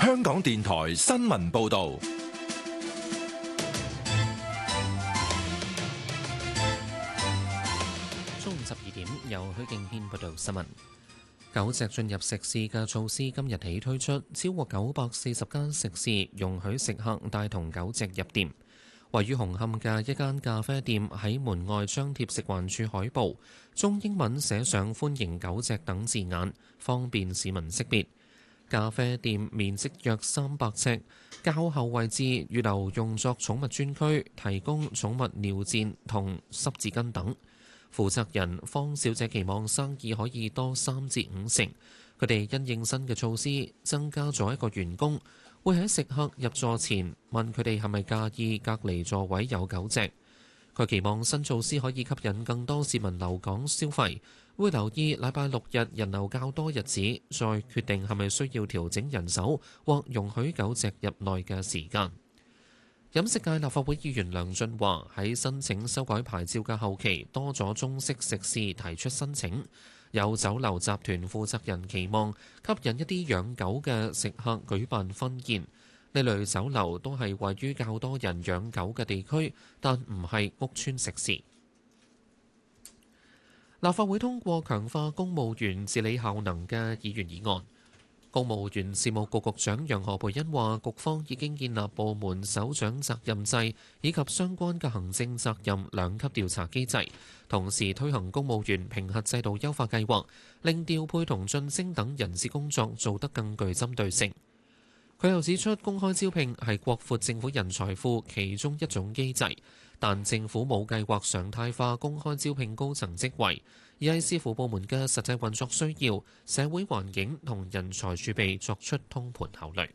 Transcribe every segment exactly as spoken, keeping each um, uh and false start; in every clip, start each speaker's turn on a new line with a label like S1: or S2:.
S1: 香港電台新聞報道。
S2: 中午十二點，由許敬軒報道新聞。九隻進入食肆嘅措施今日起推出，超過九百四十間食肆容許食客帶同狗隻入店。位於紅磡嘅一間咖啡店喺門外張貼食環署海報，中英文寫上歡迎狗隻等字眼，方便市民識別。咖啡店面積約三百尺，較後位置預留用作寵物專區，提供寵物尿墊同濕紙巾等。負責人方小姐期望生意可以多三至五成。佢哋因應新嘅措施，增加咗一個員工，會喺食客入座前問佢哋係咪介意隔離座位有狗隻。佢期望新措施可以吸引更多市民留港消費，會留意禮拜六日人流較多日子，再決定係咪需要調整人手或容許狗隻入內嘅時間。飲食界立法會議員梁俊華喺申請修改牌照嘅後期，多咗中式食肆提出申請。有酒樓集團負責人期望吸引一啲養狗嘅食客舉辦婚宴。呢類酒樓都係位於較多人養狗嘅地區，但唔係屋邨食肆。立法會通過強化公務員治理效能嘅議員議案。公務員事務局局長楊何蓓茵話，局方已經建立部門首長責任制以及相關嘅行政責任兩級調查機制，同時推行公務員評核制度優化計劃，令調配同晉升等人事工作做得更具針對性。佢又指出，公開招聘係擴闊政府人才庫其中一種機制，但政府冇計劃常態化公開招聘高層職位，而係視乎部門嘅實際運作需要、社會環境同人才儲備作出通盤考慮。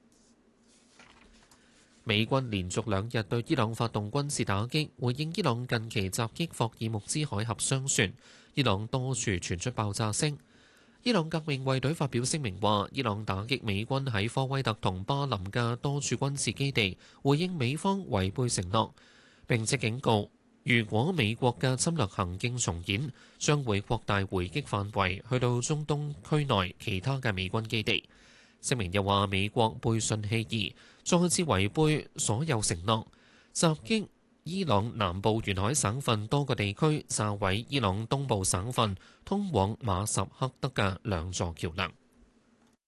S2: 美軍連續兩日對伊朗發動軍事打擊，回應伊朗近期襲擊霍爾木茲海峽商船，伊朗多處傳出爆炸聲。伊朗革命衛隊發表聲明話，伊朗打擊美軍喺科威特同巴林嘅多處軍事基地，回應美方違背承諾，並且警告，如果美國嘅侵略行徑重演，將會擴大回擊範圍，去到中東區內其他嘅美軍基地。聲明又話，美國背信棄義，再次違背所有承諾，襲擊伊朗南部沿海省份多個地區，炸毀伊朗東部省份通往馬什克德嘅兩座橋梁。